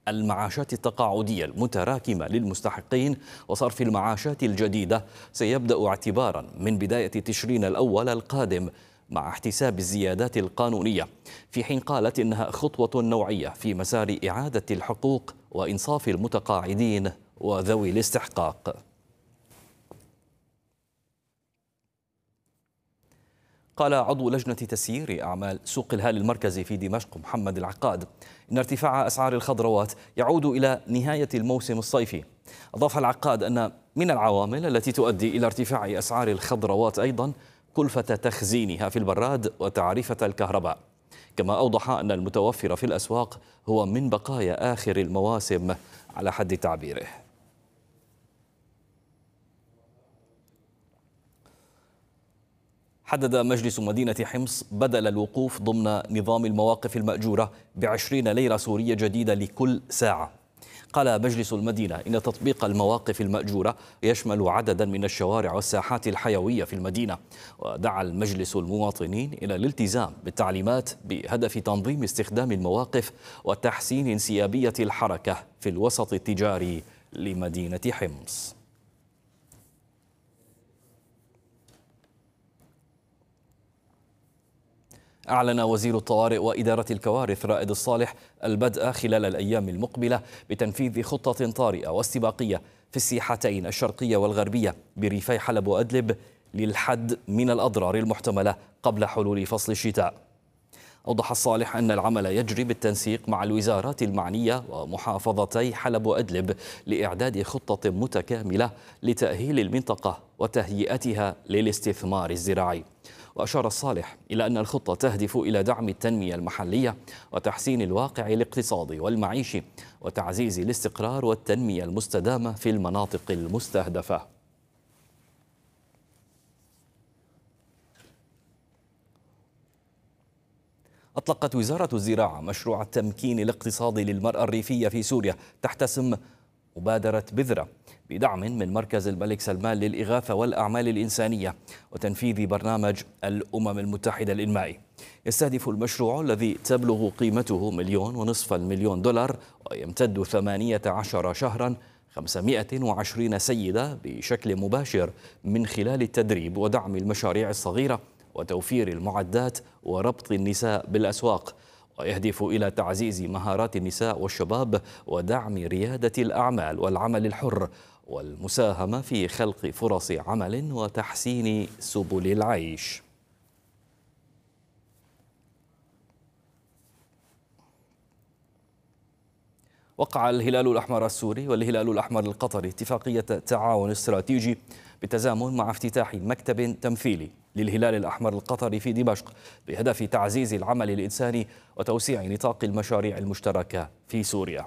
المعاشات التقاعدية المتراكمة للمستحقين وصرف المعاشات الجديدة سيبدأ اعتبارا من بداية تشرين الأول القادم مع احتساب الزيادات القانونية، في حين قالت إنها خطوة نوعية في مسار إعادة الحقوق وإنصاف المتقاعدين وذوي الاستحقاق. قال عضو لجنة تسيير أعمال سوق الهال المركزي في دمشق محمد العقاد إن ارتفاع أسعار الخضروات يعود إلى نهاية الموسم الصيفي. أضاف العقاد أن من العوامل التي تؤدي إلى ارتفاع أسعار الخضروات أيضا كلفة تخزينها في البراد وتعرفة الكهرباء، كما أوضح أن المتوفر في الأسواق هو من بقايا آخر المواسم على حد تعبيره. حدد مجلس مدينة حمص بدل الوقوف ضمن نظام المواقف المأجورة ب20 ليرة سورية جديدة لكل ساعة. قال مجلس المدينة إن تطبيق المواقف المأجورة يشمل عددا من الشوارع والساحات الحيوية في المدينة، ودعا المجلس المواطنين إلى الالتزام بالتعليمات بهدف تنظيم استخدام المواقف وتحسين انسيابية الحركة في الوسط التجاري لمدينة حمص. أعلن وزير الطوارئ وإدارة الكوارث رائد الصالح البدء خلال الأيام المقبلة بتنفيذ خطة طارئة واستباقية في السيحتين الشرقية والغربية بريفي حلب وأدلب للحد من الأضرار المحتملة قبل حلول فصل الشتاء. أوضح الصالح أن العمل يجري بالتنسيق مع الوزارات المعنية ومحافظتي حلب وأدلب لإعداد خطة متكاملة لتأهيل المنطقة وتهيئتها للاستثمار الزراعي. وأشار الصالح إلى أن الخطة تهدف إلى دعم التنمية المحلية وتحسين الواقع الاقتصادي والمعيشي وتعزيز الاستقرار والتنمية المستدامة في المناطق المستهدفة. أطلقت وزارة الزراعة مشروع التمكين الاقتصادي للمرأة الريفية في سوريا تحت اسم مبادرة بذرة بدعم من مركز الملك سلمان للإغاثة والأعمال الإنسانية وتنفيذ برنامج الأمم المتحدة الإنمائي. يستهدف المشروع الذي تبلغ قيمته $1.5 مليون ويمتد 18 شهرا 520 سيدة بشكل مباشر من خلال التدريب ودعم المشاريع الصغيرة وتوفير المعدات وربط النساء بالأسواق، ويهدف إلى تعزيز مهارات النساء والشباب ودعم ريادة الأعمال والعمل الحر والمساهمة في خلق فرص عمل وتحسين سبل العيش. وقع الهلال الأحمر السوري والهلال الأحمر القطري اتفاقية تعاون استراتيجي بالتزامن مع افتتاح مكتب تمثيلي للهلال الأحمر القطري في دمشق بهدف تعزيز العمل الإنساني وتوسيع نطاق المشاريع المشتركة في سوريا.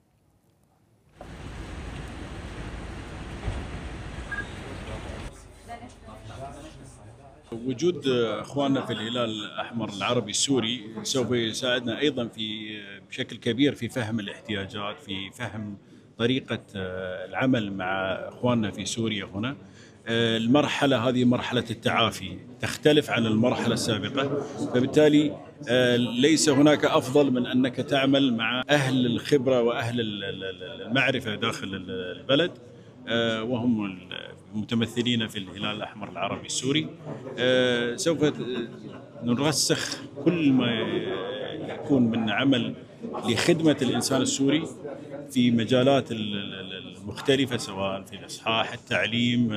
وجود اخواننا في الهلال الاحمر العربي السوري سوف يساعدنا ايضا بشكل كبير في فهم الاحتياجات، في فهم طريقه العمل مع اخواننا في سوريا هنا. المرحله هذه مرحله التعافي تختلف عن المرحله السابقه، فبالتالي ليس هناك افضل من انك تعمل مع اهل الخبره واهل المعرفه داخل البلد، وهم المتمثلين في الهلال الأحمر العربي السوري. سوف نرسخ كل ما يكون من عمل لخدمة الإنسان السوري في مجالات المختلفة، سواء في الإصحاح، التعليم،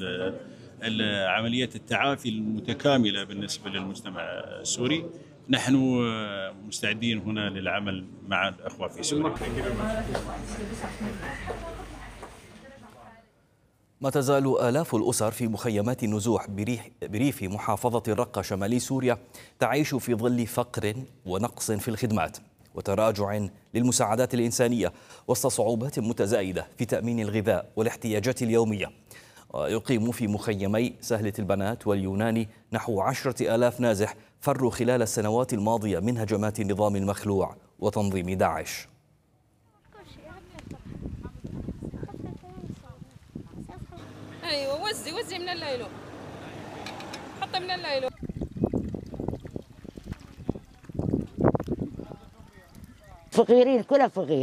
عملية التعافي المتكاملة بالنسبة للمجتمع السوري. نحن مستعدين هنا للعمل مع الأخوة في سوريا. ما تزال آلاف الأسر في مخيمات النزوح بريف محافظة الرقة شمالي سوريا تعيش في ظل فقر ونقص في الخدمات وتراجع للمساعدات الإنسانية وسط صعوبات متزايدة في تأمين الغذاء والاحتياجات اليومية. ويقيم في مخيمي سهلة البنات واليوناني نحو 10,000 نازح فروا خلال السنوات الماضية من هجمات النظام المخلوع وتنظيم داعش. ايوه وزي من الليلو، حط من الليلو. فقيرين كلها فقير.